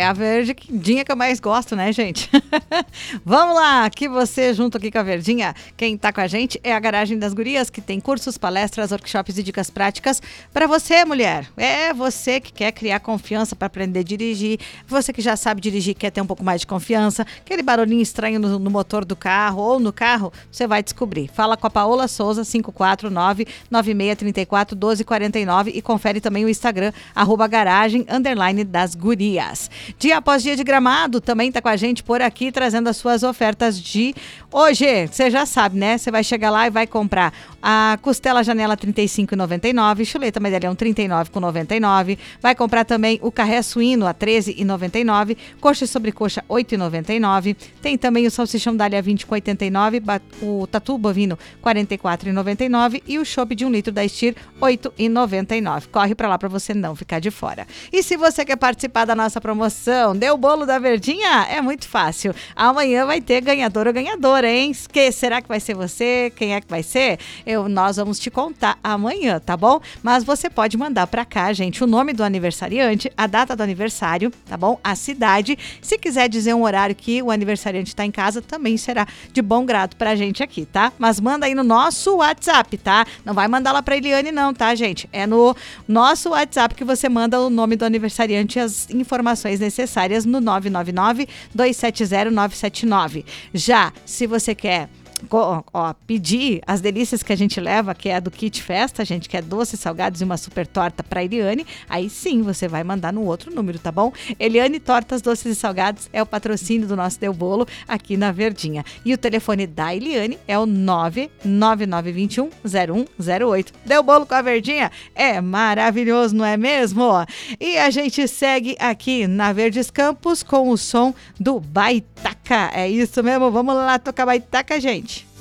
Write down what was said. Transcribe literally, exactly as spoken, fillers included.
é a verdinha que eu mais gosto, né, gente? Vamos lá, que você junto aqui com a Verdinha. Quem tá com a gente é a Garagem das Gurias, que tem cursos, palestras, workshops e dicas práticas para você, mulher. É você que quer criar confiança para aprender a dirigir, você que já sabe dirigir, quer ter um pouco mais de confiança, aquele barulhinho estranho no, no motor do carro ou no carro, você vai descobrir. Fala com a Paola Souza, cinco quatro nove, nove seis três quatro, um dois quatro nove e confere também o Instagram, arroba garagem, underline das gurias. Dia após dia de Gramado, também tá com a gente por aqui, trazendo as suas ofertas de hoje. Você já sabe, né? Você vai chegar lá e vai comprar a costela janela trinta e cinco reais e noventa e nove centavos, chuleta medalhão trinta e nove reais e noventa e nove centavos, vai comprar também o carré suíno a treze reais e noventa e nove centavos, coxa e sobrecoxa oito reais e noventa e nove centavos, tem também o salsichão dália vinte reais e oitenta e nove centavos, o tatu bovino quarenta e quatro reais e noventa e nove centavos e o chopp de um litro da Estir oito reais e noventa e nove centavos. Corre pra lá pra você não ficar de fora. E se você quer participar da nossa promoção, dê o bolo da Verdinha? É muito fácil. Amanhã vai ter ganhador ou ganhadora, hein? Que, será que vai ser você? Quem é que vai ser? Eu, nós vamos te contar amanhã, tá bom? Mas você pode mandar pra cá, gente, o nome do aniversariante, a data do aniversário, tá bom? A cidade. Se quiser dizer um horário que o aniversariante tá em casa, também será de bom grado pra gente aqui, tá? Mas manda aí no nosso WhatsApp, tá? Não vai mandar lá pra Eliane não, tá, gente? É no nosso WhatsApp que você manda o nome do aniversariante e as informações necessárias no nove nove nove, dois sete zero, nove sete nove. Já, se você quer Ó, ó, pedir as delícias que a gente leva, que é a do kit festa, gente, que é doces, salgados e uma super torta para Eliane, aí sim você vai mandar no outro número, tá bom? Eliane Tortas, Doces e Salgados é o patrocínio do nosso Deu Bolo aqui na Verdinha. E o telefone da Eliane é o nove nove nove dois um zero um zero oito. Deu Bolo com a Verdinha é maravilhoso, não é mesmo? E a gente segue aqui na Verdes Campos com o som do Baitaca. É isso mesmo, vamos lá tocar Baitaca, gente.